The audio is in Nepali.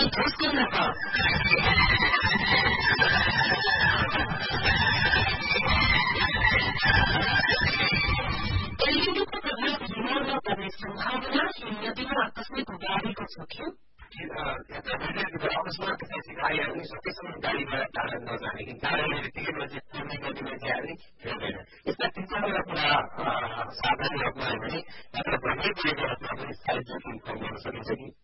एलइडीको प्रभाव हिमालमा पर्ने सम्भावना नदीमा आकस्मिक बाढीको जोखिम अकस्मात त्यसपछि आइहाल्ने सकेसम्म गाडीबाट टाढा नजाने कि गाडीले बित्तिकै मान्छे कुनै गतिमा चाहिँ हेर्दैन यस्ता तीन चारवटा कुरा सावधानी अप्नायो भने मात्र भन्ने कुरेको अवस्था पनि स्थायी जोखिम कम गर्न सकिन्छ कि